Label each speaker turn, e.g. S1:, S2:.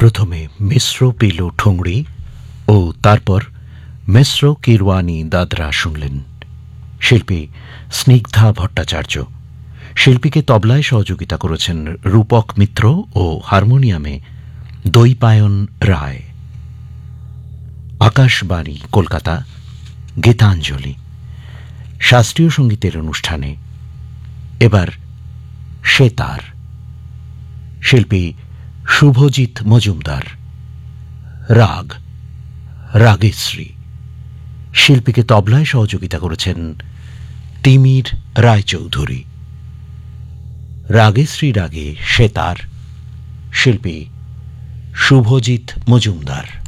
S1: প্রথমে মিশ্র পিলু ঠুংরি ও তারপর মিশ্র কিরওয়ানি দাদরা শুনলেন। শিল্পী স্নিগ্ধা ভট্টাচার্য। শিল্পীকে তবলায় সহযোগিতা করেছেন রূপক মিত্র ও হারমোনিয়ামে দৈপায়ন রায়। আকাশবাণী কলকাতা, গীতাঞ্জলি। শাস্ত্রীয় সঙ্গীতের অনুষ্ঠানে এবার সেতার। শিল্পী শুভজিৎ মজুমদার। রাগ রাগেশ্রী। শিল্পীকে তবলায় সহযোগিতা করেছেন তিমির রায়চৌধুরী। রাগেশ্রী রাগে সেতার। শিল্পী শুভজিৎ মজুমদার।